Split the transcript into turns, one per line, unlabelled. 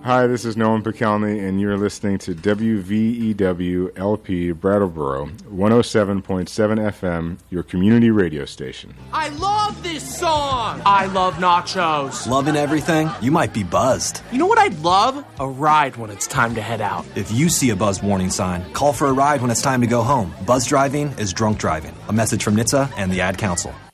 Hi, this is Nolan Pekelny, and you're listening to WVEW LP Brattleboro, 107.7 FM, your community radio station.
I love this song! I love nachos.
Loving everything? You might be buzzed.
You know what I'd love? A ride when it's time to head out.
If you see a buzz warning sign, call for a ride when it's time to go home. Buzz driving is drunk driving. A message from NHTSA and the Ad Council.